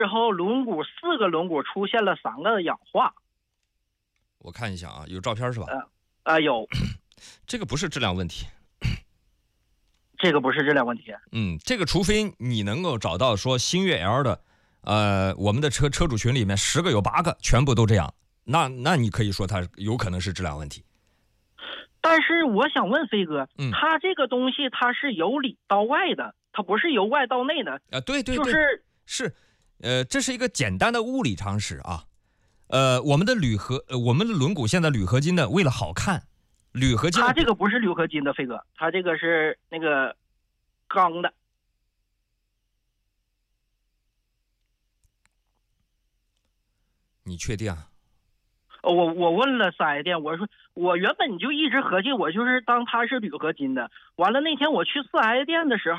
之后轮毂4个轮毂出现了3个氧化。 我看一下啊，有照片是吧？ 有。 这个不是质量问题。 这个不是质量问题。 这个除非你能够找到说星越 L 的，我们的车主群里面10个有8个全部都这样，那你可以说它有可能是质量问题。 但是我想问飞哥，它这个东西它是由里到外的，它不是由外到内的。 对， 是， 这是一个简单的物理常识啊。我们的轮毂现在铝合金的，为了好看。铝合金， 它这个不是铝合金的，飞哥，它这个是那个钢的。 你确定啊？ 我问了4S店，我说我原本就一直合计，我就是当它是铝合金的。完了那天我去4S店的时候。